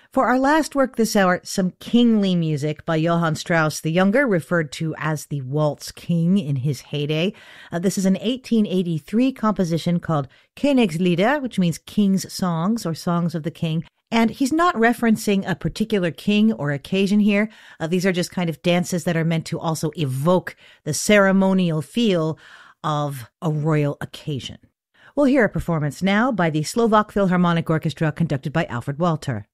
For our last work this hour, some kingly music by Johann Strauss the Younger, referred to as the Waltz King in his heyday. This is an 1883 composition called Königslieder, which means King's Songs or Songs of the King. And he's not referencing a particular king or occasion here. These are just kind of dances that are meant to also evoke the ceremonial feel of a royal occasion. We'll hear a performance now by the Slovak Philharmonic Orchestra conducted by Alfred Walter.